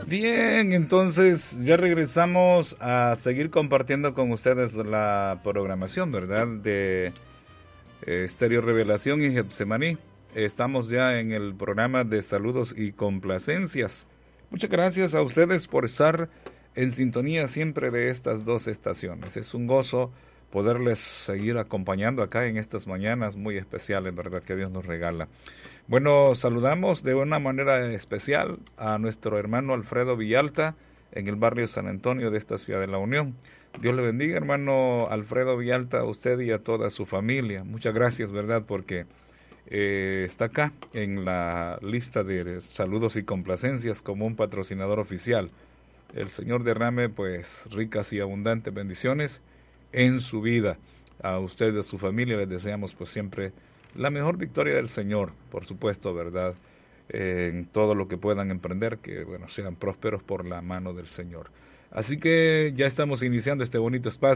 Bien, entonces ya regresamos a seguir compartiendo con ustedes la programación, ¿verdad? De Estéreo Revelación y Getsemaní. Estamos ya en el programa de saludos y complacencias. Muchas gracias a ustedes por estar en sintonía siempre de estas dos estaciones. Es un gozo poderles seguir acompañando acá en estas mañanas muy especiales, ¿verdad? Que Dios nos regala. Bueno, saludamos de una manera especial a nuestro hermano Alfredo Villalta en el barrio San Antonio de esta ciudad de La Unión. Dios le bendiga, hermano Alfredo Villalta, a usted y a toda su familia. Muchas gracias, ¿verdad? Porque está acá en la lista de saludos y complacencias como un patrocinador oficial. El Señor derrame pues ricas y abundantes bendiciones en su vida. A usted y a su familia les deseamos pues siempre la mejor victoria del Señor, por supuesto, ¿verdad? En todo lo que puedan emprender, que bueno, sean prósperos por la mano del Señor. Así que ya estamos iniciando este bonito espacio